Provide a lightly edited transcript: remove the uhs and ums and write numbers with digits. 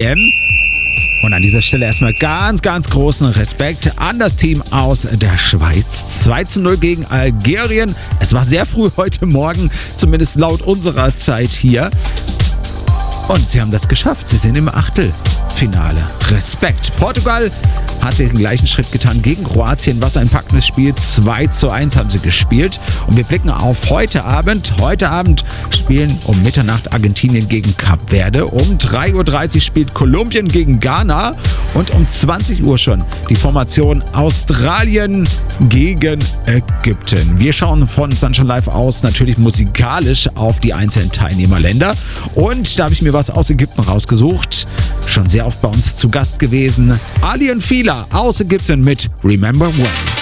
WM. Und an dieser Stelle erstmal ganz, ganz großen Respekt an das Team aus der Schweiz. 2:0 gegen Algerien. Es war sehr früh heute Morgen, zumindest laut unserer Zeit hier. Und sie haben das geschafft. Sie sind im Achtelfinale. Respekt. Portugal hat den gleichen Schritt getan gegen Kroatien. Was ein packendes Spiel. 2:1 haben sie gespielt. Und wir blicken auf heute Abend. Heute Abend spielen um Mitternacht Argentinien gegen Kap Verde. Um 3:30 Uhr spielt Kolumbien gegen Ghana. Und um 20 Uhr schon die Formation Australien gegen Ägypten. Wir schauen von Sunshine Live aus natürlich musikalisch auf die einzelnen Teilnehmerländer. Und da habe ich mir was aus Ägypten rausgesucht. Schon sehr oft bei uns zu Gast gewesen. Ali und Fila aus Ägypten mit Remember When.